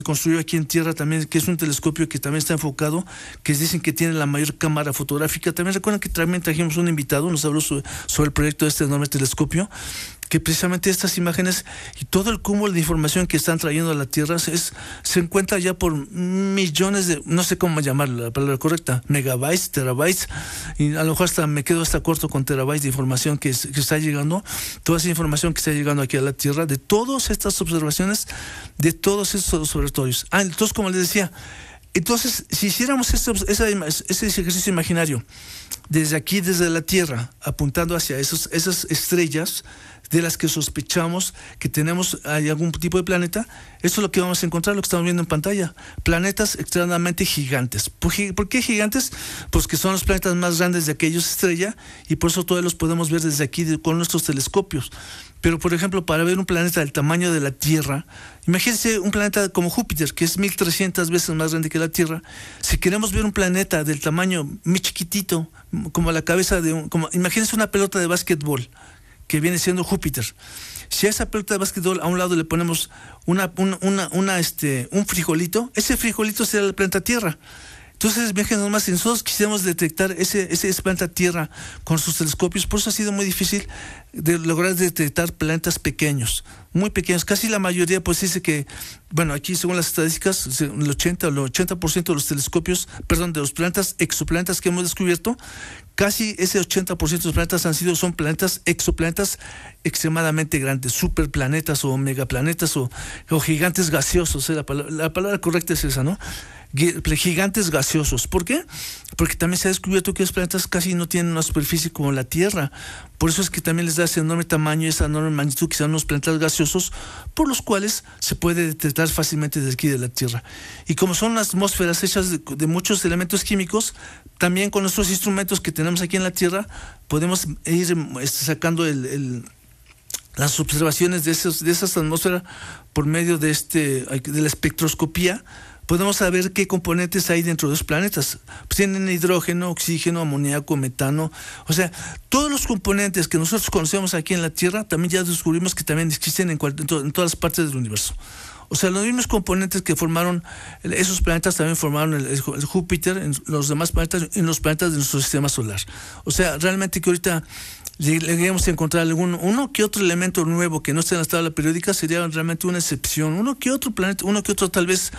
construyó aquí en Tierra también, que es un telescopio que también está enfocado, que dicen que tiene la mayor cámara fotográfica. También recuerdan que también trajimos un invitado, nos habló sobre el proyecto de este enorme telescopio, que precisamente estas imágenes y todo el cúmulo de información que están trayendo a la Tierra se encuentra ya por millones de, no sé cómo llamarla, la palabra correcta, megabytes, terabytes, y a lo mejor me quedo hasta corto con terabytes de información que está llegando, toda esa información que está llegando aquí a la Tierra, de todas estas observaciones, de todos estos observatorios. Entonces, como les decía, entonces, si hiciéramos ese ejercicio imaginario, desde aquí, desde la Tierra, apuntando hacia esas estrellas de las que sospechamos que hay algún tipo de planeta, esto es lo que vamos a encontrar, lo que estamos viendo en pantalla, planetas extremadamente gigantes. ¿Por qué gigantes? Pues que son los planetas más grandes de aquellos estrella, y por eso todos los podemos ver desde aquí con nuestros telescopios. Pero, por ejemplo, para ver un planeta del tamaño de la Tierra, imagínense un planeta como Júpiter, que es 1300 veces más grande que la Tierra. Si queremos ver un planeta del tamaño muy chiquitito, como la cabeza imagínense una pelota de básquetbol, que viene siendo Júpiter. Si a esa pelota de básquetbol a un lado le ponemos un frijolito, ese frijolito será el planeta Tierra. Entonces, imagínense nomás, si nosotros quisiéramos detectar ese planeta Tierra con sus telescopios, por eso ha sido muy difícil de lograr detectar planetas pequeños, muy pequeños. Casi la mayoría pues dice que, bueno, aquí según las estadísticas, el 80% de los telescopios, de los planetas, exoplanetas que hemos descubierto, casi ese 80% de los planetas son planetas, exoplanetas extremadamente grandes, superplanetas o megaplanetas o gigantes gaseosos. La palabra correcta es esa, ¿no? Gigantes gaseosos. ¿Por qué? Porque también se ha descubierto que los planetas casi no tienen una superficie como la Tierra. Por eso es que también les da ese enorme tamaño y esa enorme magnitud, que son unos planetas gaseosos por los cuales se puede detectar fácilmente desde aquí de la Tierra. Y como son las atmósferas hechas de muchos elementos químicos, también con nuestros instrumentos que tenemos aquí en la Tierra podemos ir sacando las observaciones de esas atmósferas por medio de la espectroscopía. Podemos saber qué componentes hay dentro de los planetas. Pues tienen hidrógeno, oxígeno, amoníaco, metano. O sea, todos los componentes que nosotros conocemos aquí en la Tierra, también ya descubrimos que también existen en todas las partes del universo. O sea, los mismos componentes que formaron esos planetas también formaron el Júpiter, en los demás planetas, en los planetas de nuestro sistema solar. O sea, realmente que ahorita lleguemos a encontrar uno que otro elemento nuevo que no esté en la tabla periódica sería realmente una excepción. Uno que otro planeta, uno que otro tal vez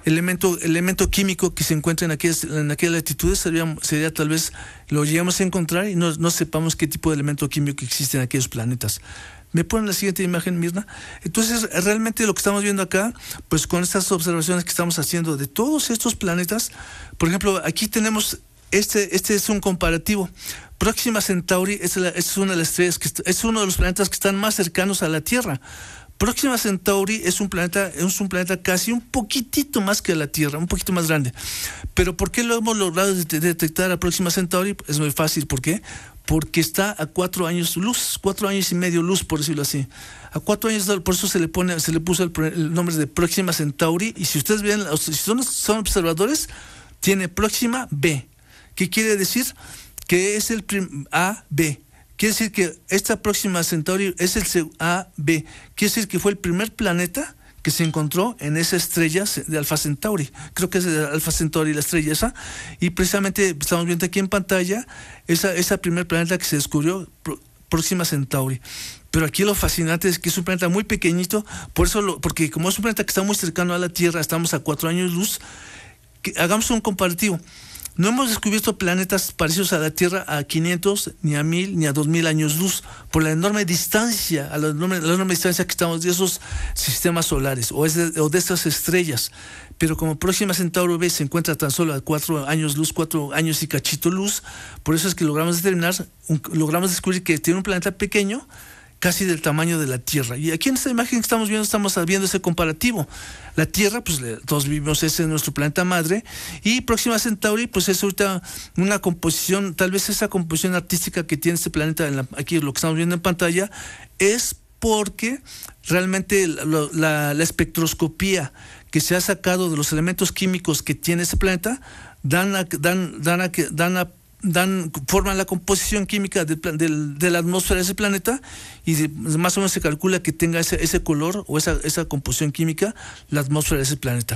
elemento químico que se encuentre en aquellas latitudes sería tal vez lo lleguemos a encontrar y no sepamos qué tipo de elemento químico existe en aquellos planetas. ¿Me ponen la siguiente imagen, Mirna? Entonces, realmente lo que estamos viendo acá, pues con estas observaciones que estamos haciendo de todos estos planetas, por ejemplo, aquí tenemos, este es un comparativo. Próxima Centauri es una de las estrellas, es uno de los planetas que están más cercanos a la Tierra. Próxima Centauri es un planeta casi un poquitito más que la Tierra, un poquito más grande. Pero ¿por qué lo hemos logrado detectar a Próxima Centauri? Es muy fácil. ¿Por qué? Porque está a 4 años luz, 4 años y medio luz, por decirlo así. A 4 años, por eso se le puso el nombre de Próxima Centauri. Y si ustedes ven, si son observadores, tiene Próxima B. ¿Qué quiere decir? Que es el A, B. Quiere decir que esta Próxima Centauri es el A, B. Quiere decir que fue el primer planeta que se encontró en esa estrella de Alfa Centauri. Creo que es de Alfa Centauri la estrella esa. Y precisamente estamos viendo aquí en pantalla esa primer planeta que se descubrió, Próxima Centauri. Pero aquí lo fascinante es que es un planeta muy pequeñito, porque como es un planeta que está muy cercano a la Tierra, estamos a 4 años luz, hagamos un comparativo. No hemos descubierto planetas parecidos a la Tierra a 500, ni a 1000, ni a 2000 años luz, por la enorme distancia, la enorme distancia que estamos de esos sistemas solares o de estas estrellas. Pero como Próxima Centauri B se encuentra tan solo a 4 años luz, 4 años y cachito luz, por eso es que logramos descubrir que tiene un planeta pequeño, casi del tamaño de la Tierra. Y aquí en esta imagen que estamos viendo ese comparativo. La Tierra, pues todos vivimos, ese es nuestro planeta madre, y Próxima Centauri, pues es ahorita una composición, tal vez esa composición artística que tiene este planeta, aquí lo que estamos viendo en pantalla, es porque realmente la espectroscopía que se ha sacado de los elementos químicos que tiene ese planeta, forman la composición química de la atmósfera de ese planeta, y más o menos se calcula que tenga ese color o esa composición química la atmósfera de ese planeta.